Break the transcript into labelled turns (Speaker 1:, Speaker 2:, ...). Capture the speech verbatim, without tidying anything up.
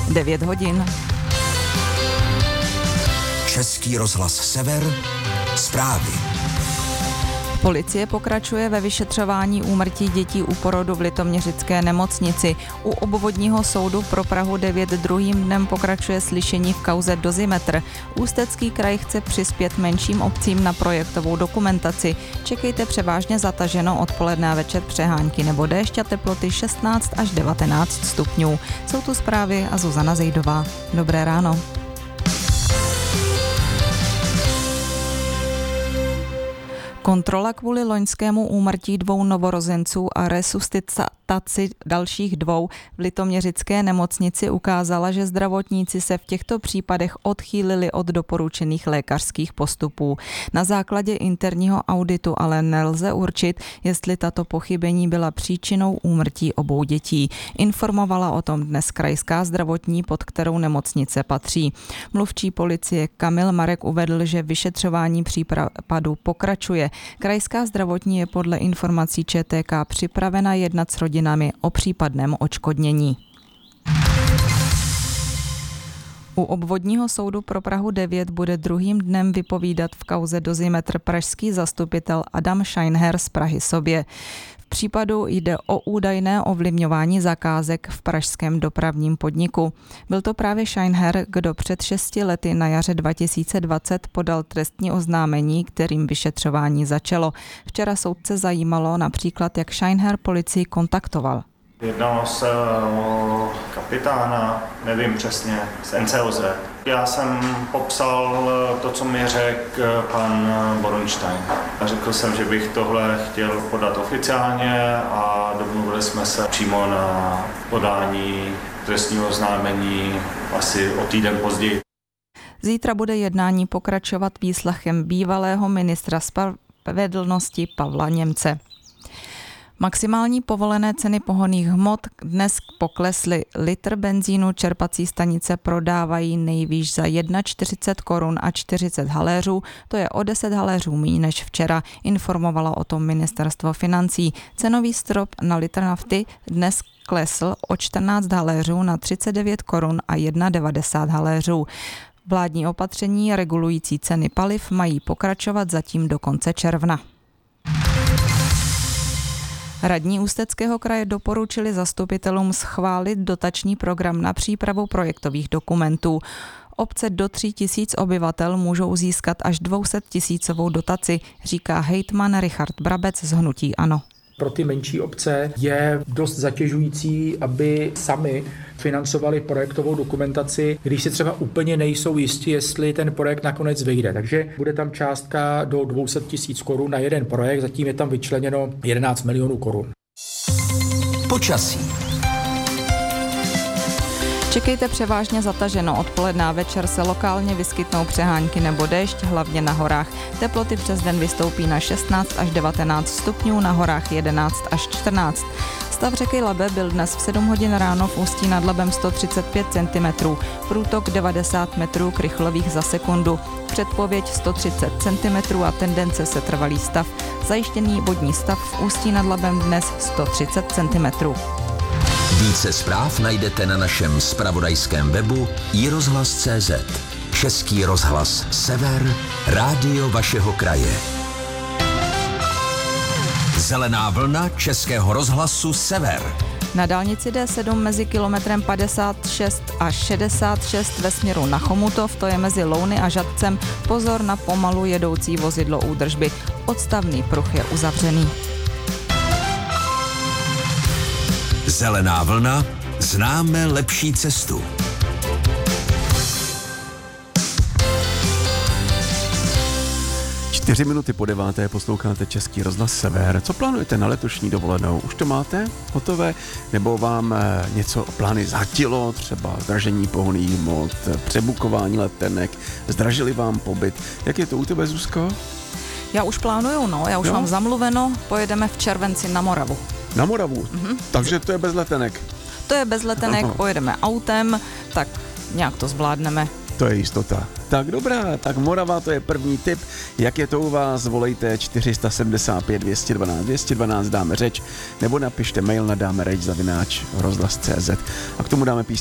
Speaker 1: devět hodin.
Speaker 2: Český rozhlas Sever, zprávy.
Speaker 1: Policie pokračuje ve vyšetřování úmrtí dětí u porodu v litoměřické nemocnici. U obvodního soudu pro Prahu devět druhým dnem pokračuje slyšení v kauze Dozimetr. Ústecký kraj chce přispět menším obcím na projektovou dokumentaci. Čekejte převážně zataženo odpoledne a večer přehánky nebo déšť a teploty šestnáct až devatenáct stupňů. Jsou tu zprávy a Zuzana Zejdová. Dobré ráno. Kontrola kvůli loňskému úmrtí dvou novorozenců a resuscitaci dalších dvou v litoměřické nemocnici ukázala, že zdravotníci se v těchto případech odchýlili od doporučených lékařských postupů. Na základě interního auditu ale nelze určit, jestli tato pochybení byla příčinou úmrtí obou dětí. Informovala o tom dnes krajská zdravotní, pod kterou nemocnice patří. Mluvčí policie Kamil Marek uvedl, že vyšetřování případu pokračuje. Krajská zdravotní je podle informací Č T K připravena jednat s rodinami o případném odškodnění. U obvodního soudu pro Prahu devět bude druhým dnem vypovídat v kauze Dozimetr pražský zastupitel Adam Scheinherr z Prahy Sobě. V případu jde o údajné ovlivňování zakázek v pražském dopravním podniku. Byl to právě Scheinherr, kdo před šesti lety na jaře dva tisíce dvacet podal trestní oznámení, kterým vyšetřování začalo. Včera soudce zajímalo například, jak Scheinherr policii kontaktoval.
Speaker 3: Jednalo se o kapitána, nevím přesně, z N C O Z. Já jsem popsal to, co mi řekl pan Boronstein. Řekl jsem, že bych tohle chtěl podat oficiálně a domluvili jsme se přímo na podání trestního oznámení asi o týden později.
Speaker 1: Zítra bude jednání pokračovat výslechem bývalého ministra spravedlnosti Pavla Němce. Maximální povolené ceny pohonných hmot dnes poklesly. Litr benzínu čerpací stanice prodávají nejvýš za čtyřicet jedna korun a čtyřicet haléřů, to je o deset haléřů míň než včera, informovalo o tom ministerstvo financí. Cenový strop na litr nafty dnes klesl o čtrnáct haléřů na třicet devět korun a devadesát jedna haléřů. Vládní opatření regulující ceny paliv mají pokračovat zatím do konce června. Radní Ústeckého kraje doporučili zastupitelům schválit dotační program na přípravu projektových dokumentů. Obce do tří tisíc obyvatel můžou získat až dvě stě tisícovou dotaci, říká hejtman Richard Brabec z hnutí ANO.
Speaker 4: Pro ty menší obce je dost zatěžující, aby sami financovali projektovou dokumentaci, když si třeba úplně nejsou jistí, jestli ten projekt nakonec vyjde. Takže bude tam částka do dvě stě tisíc korun na jeden projekt, zatím je tam vyčleněno jedenáct milionů korun.
Speaker 2: Počasí.
Speaker 1: Čekejte převážně zataženo, odpoledne a večer se lokálně vyskytnou přehánky nebo déšť, hlavně na horách. Teploty přes den vystoupí na šestnáct až devatenáct stupňů, na horách jedenáct až čtrnáct. Stav řeky Labe byl dnes v sedm hodin ráno v Ústí nad Labem sto třicet pět centimetrů, průtok devadesát metrů krychlových za sekundu, předpověď sto třicet centimetrů a tendence setrvalý stav. Zajištěný vodní stav v Ústí nad Labem dnes sto třicet centimetrů.
Speaker 2: Více zpráv najdete na našem zpravodajském webu i rozhlas tečka cé zet. Český rozhlas Sever, rádio vašeho kraje. Zelená vlna Českého rozhlasu Sever.
Speaker 1: Na dálnici D sedm mezi kilometrem padesát šest a šedesát šest ve směru na Chomutov, to je mezi Louny a Žatcem, pozor na pomalu jedoucí vozidlo údržby. Odstavný pruh je uzavřený.
Speaker 2: Zelená vlna, známe lepší cestu.
Speaker 5: Čtyři minuty po deváté posloucháte Český rozhlas Sever. Co plánujete na letošní dovolenou? Už to máte hotové? Nebo vám něco plány zhatilo? Třeba zdražení pohonných hmot, přebukování letenek, zdražili vám pobyt? Jak je to u tebe, Zuzko?
Speaker 1: Já už plánuju, no, já už
Speaker 5: jo?
Speaker 1: mám zamluveno, pojedeme v červenci na Moravu.
Speaker 5: Na Moravu? Mhm. Takže to je bez letenek?
Speaker 1: To je bez letenek, Aha. Pojedeme autem, tak nějak to zvládneme.
Speaker 5: To je jistota. Tak dobrá, tak Morava, to je první tip. Jak je to u vás? Volejte čtyři sedm pět dvě jedna dva dvě jedna dva, dáme řeč, nebo napište mail na dáme řeč zavináč rozhlas tečka cé zet a k tomu dáme písničku.